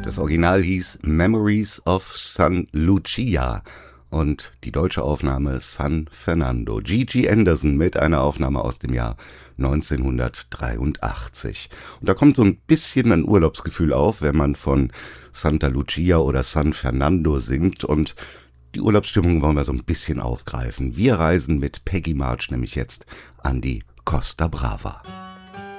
Das Original hieß Memories of San Lucia und die deutsche Aufnahme San Fernando. Gigi Anderson mit einer Aufnahme aus dem Jahr 1983. Und da kommt so ein bisschen ein Urlaubsgefühl auf, wenn man von Santa Lucia oder San Fernando singt, und die Urlaubsstimmung wollen wir so ein bisschen aufgreifen. Wir reisen mit Peggy March nämlich jetzt an die Costa Brava.